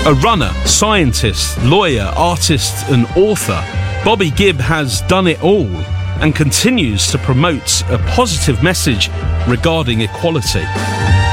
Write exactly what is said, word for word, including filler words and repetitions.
A runner, scientist, lawyer, artist and author, Bobby Gibb has done it all and continues to promote a positive message regarding equality.